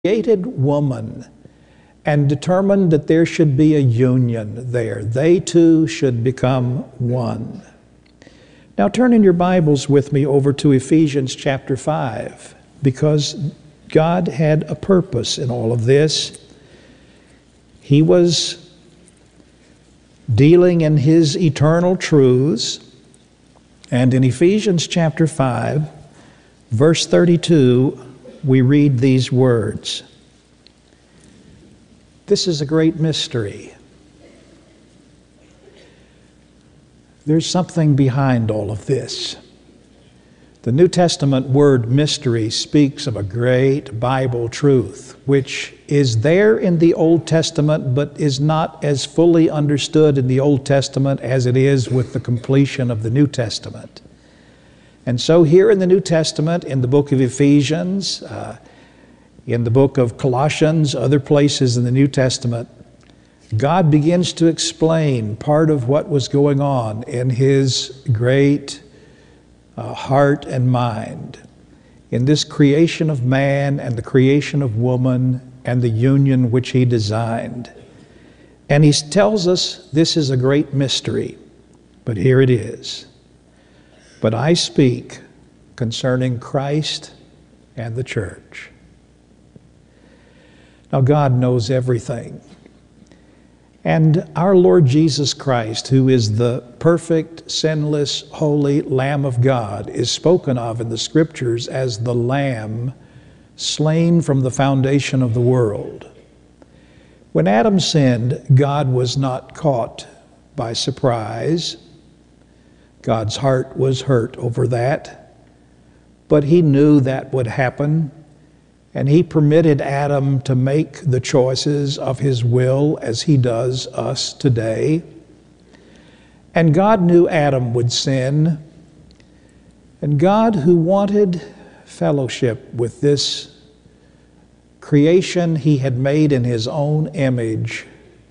created woman and determined that there should be a union there. They two should become one. Now turn in your Bibles with me over to Ephesians chapter 5, because God had a purpose in all of this. He was dealing in His eternal truths. And in Ephesians chapter 5, verse 32, we read these words. This is a great mystery. There's something behind all of this. The New Testament word mystery speaks of a great Bible truth, which is there in the Old Testament, but is not as fully understood in the Old Testament as it is with the completion of the New Testament. And so here in the New Testament, in the book of Ephesians, in the book of Colossians, other places in the New Testament, God begins to explain part of what was going on in His great heart and mind, in this creation of man and the creation of woman and the union which He designed. And He tells us this is a great mystery, but here it is. But I speak concerning Christ and the church. Now God knows everything. And our Lord Jesus Christ, who is the perfect, sinless, holy Lamb of God, is spoken of in the Scriptures as the Lamb slain from the foundation of the world. When Adam sinned, God was not caught by surprise. God's heart was hurt over that, but He knew that would happen, and He permitted Adam to make the choices of his will as He does us today. And God knew Adam would sin, and God, who wanted fellowship with this creation He had made in His own image,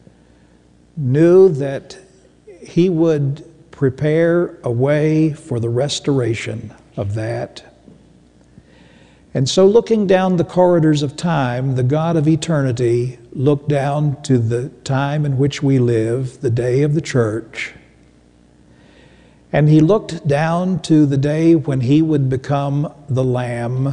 knew that He would prepare a way for the restoration of that. And so looking down the corridors of time, the God of eternity looked down to the time in which we live, the day of the church. And He looked down to the day when He would become the Lamb.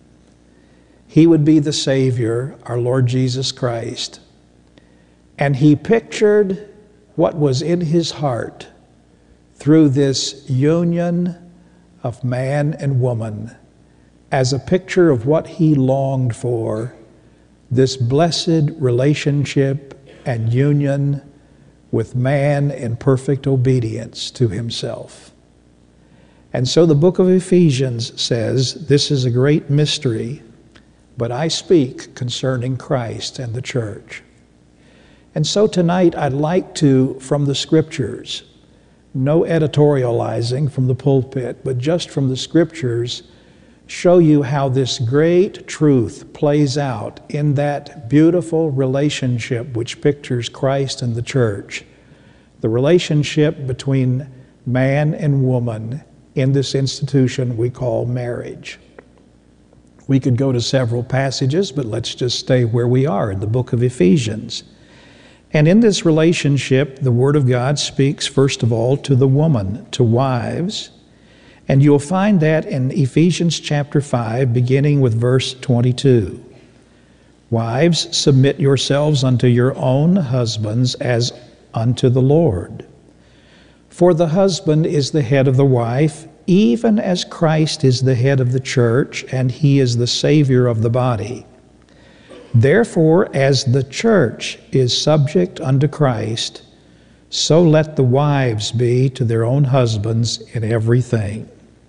He would be the Savior, our Lord Jesus Christ. And He pictured what was in His heart through this union of man and woman as a picture of what He longed for, this blessed relationship and union with man in perfect obedience to Himself. And so the book of Ephesians says, this is a great mystery, but I speak concerning Christ and the church. And so tonight I'd like to, from the Scriptures, no editorializing from the pulpit, but just from the Scriptures, show you how this great truth plays out in that beautiful relationship which pictures Christ and the church, the relationship between man and woman in this institution we call marriage. We could go to several passages, but let's just stay where we are in the book of Ephesians. And in this relationship, the Word of God speaks, first of all, to the woman, to wives. And you'll find that in Ephesians chapter 5, beginning with verse 22. Wives, submit yourselves unto your own husbands as unto the Lord. For the husband is the head of the wife, even as Christ is the head of the church, and He is the Savior of the body. Therefore, as the church is subject unto Christ, so let the wives be to their own husbands in everything.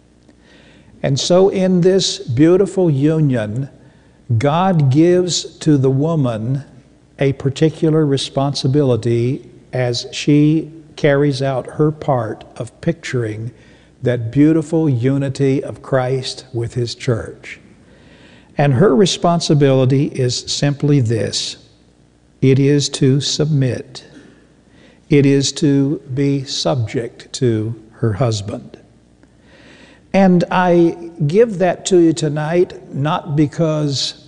And so in this beautiful union, God gives to the woman a particular responsibility as she carries out her part of picturing that beautiful unity of Christ with His church. And her responsibility is simply this: it is to submit. It is to be subject to her husband. And I give that to you tonight not because